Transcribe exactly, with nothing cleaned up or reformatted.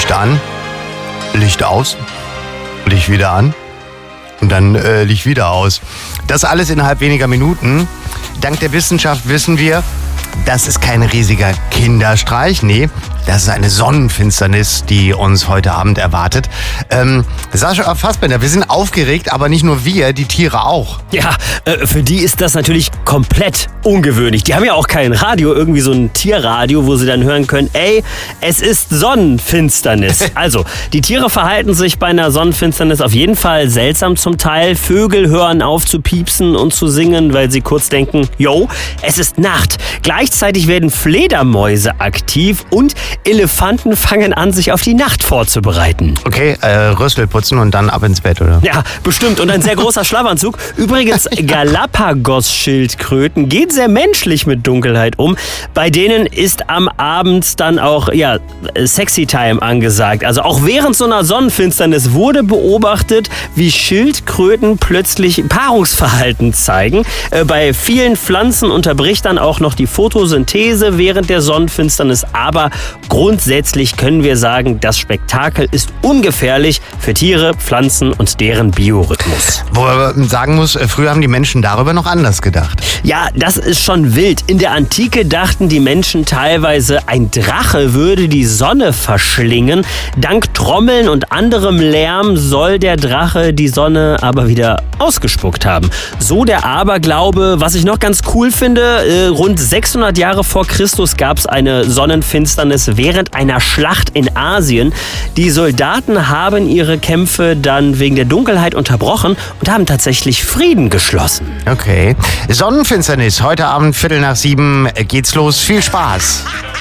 Licht an, Licht aus, Licht wieder an und dann äh, Licht wieder aus. Das alles innerhalb weniger Minuten. Dank der Wissenschaft wissen wir, das ist kein riesiger Kinderstreich. Nee, das ist eine Sonnenfinsternis, die uns heute Abend erwartet. Ähm, Sascha Fassbender, wir sind aufgeregt, aber nicht nur wir, die Tiere auch. Ja, äh, für die ist das natürlich komplett ungewöhnlich. Die haben ja auch kein Radio, irgendwie so ein Tierradio, wo sie dann hören können, ey, es ist Sonnenfinsternis. Also, die Tiere verhalten sich bei einer Sonnenfinsternis auf jeden Fall seltsam zum Teil. Vögel hören auf zu piepsen und zu singen, weil sie kurz denken, yo, es ist Nacht. Gleichzeitig werden Fledermäuse aktiv und Elefanten fangen an, sich auf die Nacht vorzubereiten. Okay, äh, Rüssel putzen und dann ab ins Bett, oder? Ja, bestimmt. Und ein sehr großer Schlafanzug. Übrigens, Galapagos-Schildkröten gehen sehr menschlich mit Dunkelheit um. Bei denen ist am Abend dann auch, ja, Sexy Time angesagt. Also auch während so einer Sonnenfinsternis wurde beobachtet, wie Schildkröten plötzlich Paarungsverhalten zeigen. Äh, bei vielen Pflanzen unterbricht dann auch noch die Photosynthese während der Sonnenfinsternis. Aber grundsätzlich können wir sagen, das Spektakel ist ungefährlich für Tiere, Pflanzen und deren Biorhythmus. Wo man sagen muss, früher haben die Menschen darüber noch anders gedacht. Ja, das ist schon wild. In der Antike dachten die Menschen teilweise, ein Drache würde die Sonne verschlingen. Dank Trommeln und anderem Lärm soll der Drache die Sonne aber wieder ausgespuckt haben. So der Aberglaube. Was ich noch ganz cool finde, äh, rund sechshundert Jahre vor Christus gab es eine Sonnenfinsternis während einer Schlacht in Asien. Die Soldaten haben ihre Kämpfe dann wegen der Dunkelheit unterbrochen und haben tatsächlich Frieden geschlossen. Okay. Sonnenfinsternis, heute Abend Viertel nach sieben geht's los. Viel Spaß.